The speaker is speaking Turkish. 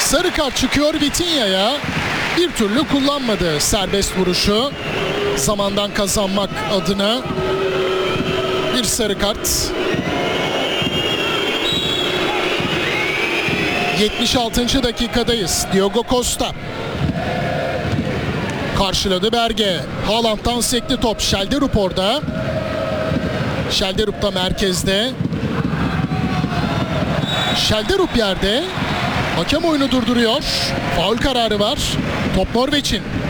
Sarı kart çıkıyor Vitinha'ya. Bir türlü kullanmadı serbest vuruşu. Zamandan kazanmak adına bir sarı kart. 76. dakikadayız. Diogo Costa karşıladı Berge. Haaland'dan sekti top. Schelderup orada. Schelderup da merkezde. Schelderup yerde. Hakem oyunu durduruyor. Faul kararı var. Top Norveç'in.